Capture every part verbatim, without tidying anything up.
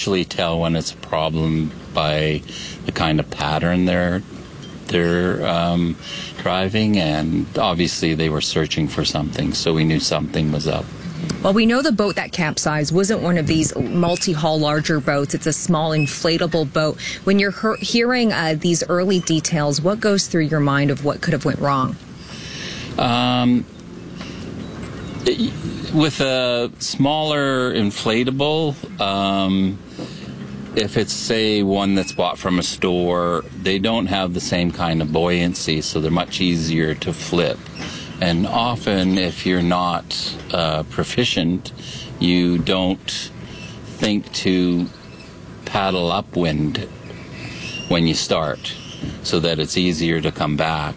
usually tell when it's a problem by the kind of pattern they're they're um, driving, and obviously they were searching for something, so we knew something was up. Well, we know the boat that capsized wasn't one of these multi-hull larger boats. It's a small inflatable boat. When you're he- hearing uh, these early details, what goes through your mind of what could have went wrong? Um, with a smaller inflatable, um, if it's, say, one that's bought from a store, they don't have the same kind of buoyancy, so they're much easier to flip. And often, if you're not uh, proficient, you don't think to paddle upwind when you start, so that it's easier to come back.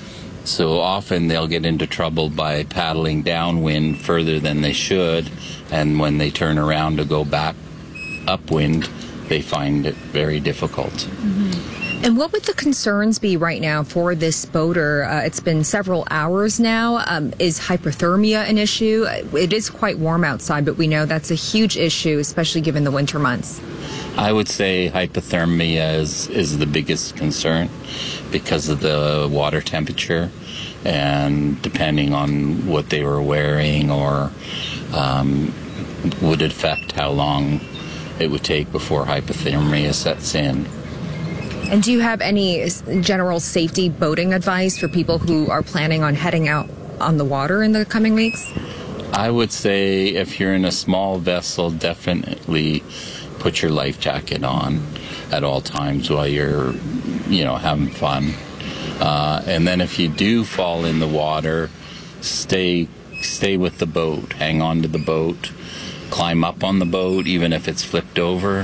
So often they'll get into trouble by paddling downwind further than they should, and when they turn around to go back upwind, they find it very difficult. Mm-hmm. And what would the concerns be right now for this boater? Uh, it's been several hours now. Um, is hypothermia an issue? It is quite warm outside, but we know that's a huge issue, especially given the winter months. I would say hypothermia is, is the biggest concern because of the water temperature, and depending on what they were wearing or um, would affect how long it would take before hypothermia sets in. And do you have any general safety boating advice for people who are planning on heading out on the water in the coming weeks? I would say if you're in a small vessel, definitely put your life jacket on at all times while you're, you know, having fun. Uh, and then if you do fall in the water, stay stay with the boat. Hang on to the boat. Climb up on the boat, even if it's flipped over.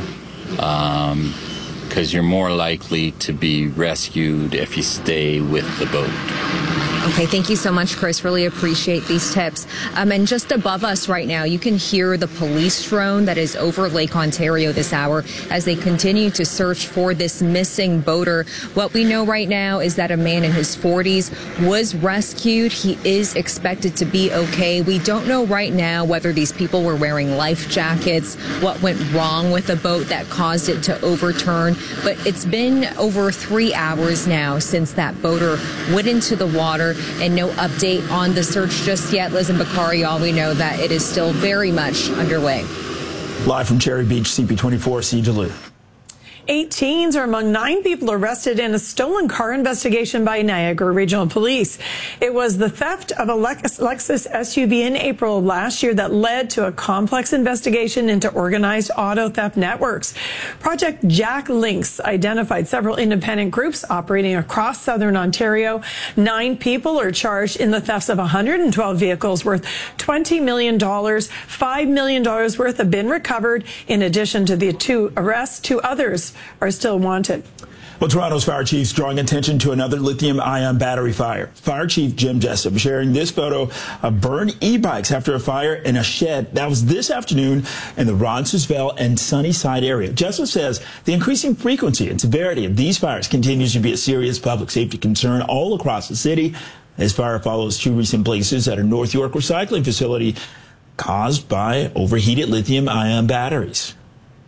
Um, because you're more likely to be rescued if you stay with the boat. Okay, thank you so much, Chris. Really appreciate these tips. Um, and just above us right now, you can hear the police drone that is over Lake Ontario this hour as they continue to search for this missing boater. What we know right now is that a man in his forties was rescued. He is expected to be okay. We don't know right now whether these people were wearing life jackets, what went wrong with the boat that caused it to overturn. But it's been over three hours now since that boater went into the water, and no update on the search just yet. Liz and Bakari, all we know that it is still very much underway. Live from Cherry Beach, C P twenty-four, C. Duluth. Eight teens are among nine people arrested in a stolen car investigation by Niagara Regional Police. It was the theft of a Lexus S U V in April of last year that led to a complex investigation into organized auto theft networks. Project Jack Links identified several independent groups operating across southern Ontario. Nine people are charged in the thefts of one hundred twelve vehicles worth twenty million dollars. five million dollars worth have been recovered. In addition to the two arrests, two others are still wanted. Well, Toronto's fire chief's drawing attention to another lithium-ion battery fire. Fire Chief Jim Jessup sharing this photo of burned e-bikes after a fire in a shed. That was this afternoon in the Roncesvalles and Sunnyside area. Jessup says the increasing frequency and severity of these fires continues to be a serious public safety concern all across the city. This fire follows two recent blazes at a North York recycling facility caused by overheated lithium-ion batteries.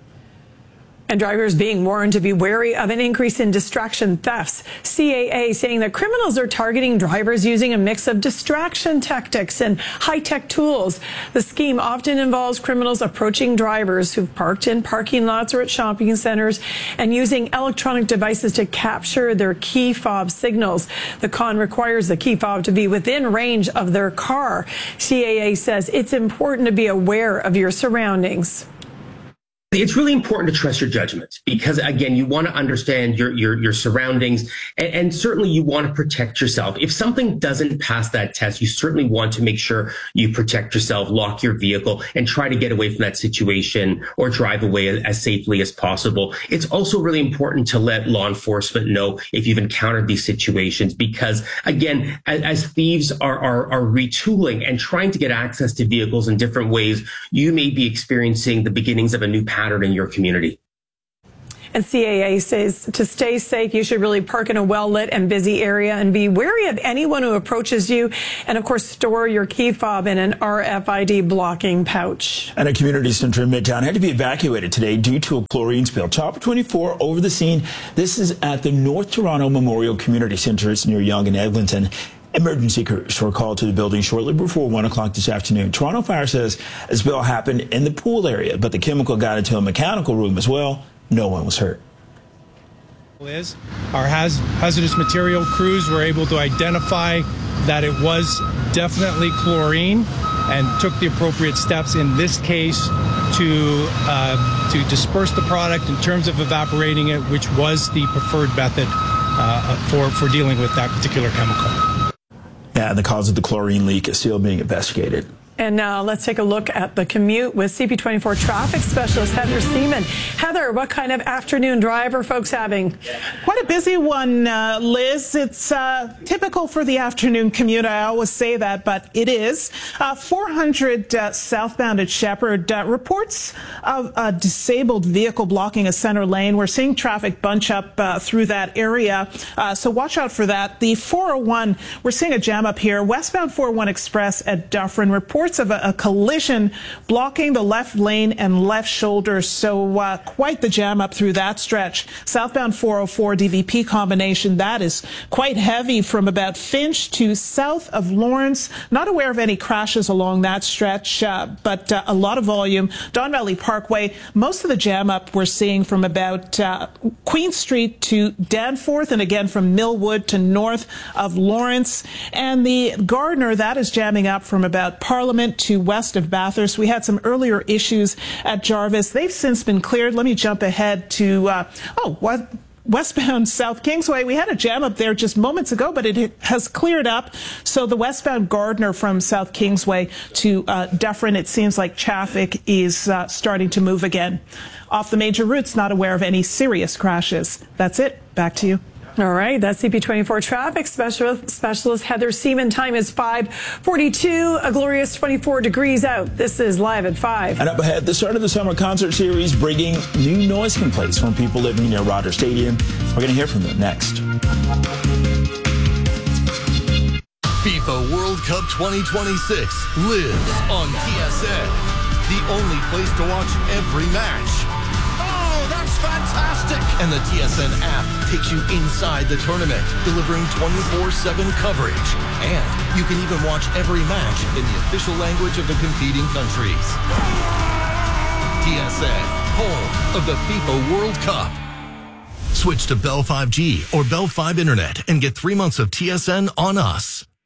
And drivers being warned to be wary of an increase in distraction thefts. C A A saying that criminals are targeting drivers using a mix of distraction tactics and high-tech tools. The scheme often involves criminals approaching drivers who've parked in parking lots or at shopping centers and using electronic devices to capture their key fob signals. The con requires the key fob to be within range of their car. C A A says it's important to be aware of your surroundings. It's really important to trust your judgment because, again, you want to understand your your, your surroundings, and, and certainly you want to protect yourself. If something doesn't pass that test, you certainly want to make sure you protect yourself, lock your vehicle, and try to get away from that situation or drive away as, as safely as possible. It's also really important to let law enforcement know if you've encountered these situations because, again, as, as thieves are, are, are retooling and trying to get access to vehicles in different ways, you may be experiencing the beginnings of a new pattern in your community. And C A A says to stay safe, you should really park in a well-lit and busy area and be wary of anyone who approaches you. And, of course, store your key fob in an R F I D blocking pouch. And a community center in Midtown had to be evacuated today due to a chlorine spill. Chopper twenty-four over the scene. This is at the North Toronto Memorial Community Center. It's near Yonge and Eglinton. Emergency crews were called to the building shortly before one o'clock this afternoon. Toronto Fire says a spill happened in the pool area, but the chemical got into a mechanical room as well. No one was hurt. Is our haz hazardous material crews were able to identify that it was definitely chlorine and took the appropriate steps in this case to uh, to disperse the product in terms of evaporating it, which was the preferred method uh, for for dealing with that particular chemical. Yeah, the cause of the chlorine leak is still being investigated. And now let's take a look at the commute with C P twenty-four traffic specialist Heather Seaman. Heather, what kind of afternoon drive are folks having? Quite a busy one, uh, Liz. It's uh, typical for the afternoon commute. I always say that, but it is. Uh, four hundred uh, southbound at Shepherd uh, reports of a disabled vehicle blocking a center lane. We're seeing traffic bunch up uh, through that area, uh, so watch out for that. The four oh one, we're seeing a jam up here. Westbound four oh one Express at Dufferin reports of a, a collision blocking the left lane and left shoulder, so uh, quite the jam up through that stretch. Southbound four oh four D V P combination, that is quite heavy from about Finch to south of Lawrence. Not aware of any crashes along that stretch, uh, but uh, a lot of volume. Don Valley Parkway, most of the jam up we're seeing from about uh, Queen Street to Danforth, and again from Millwood to north of Lawrence. And the Gardner, that is jamming up from about Parliament to west of Bathurst. We had some earlier issues at Jarvis. They've since been cleared. Let me jump ahead to, uh, oh, what? Westbound South Kingsway. We had a jam up there just moments ago, but it has cleared up. So the westbound Gardner from South Kingsway to uh, Dufferin, it seems like traffic is uh, starting to move again. Off the major routes, not aware of any serious crashes. That's it. Back to you. All right, that's C P twenty-four traffic specialist, specialist Heather Seaman. Time is five forty-two, a glorious twenty-four degrees out. This is Live at five. And up ahead, the start of the summer concert series bringing new noise complaints from people living near Rogers Stadium. We're going to hear from them next. FIFA World Cup twenty twenty-six lives on T S N, the only place to watch every match. That's fantastic! And the T S N app takes you inside the tournament, delivering twenty-four seven coverage. And you can even watch every match in the official language of the competing countries. T S N, home of the FIFA World Cup. Switch to Bell five G or Bell five Internet and get three months of T S N on us.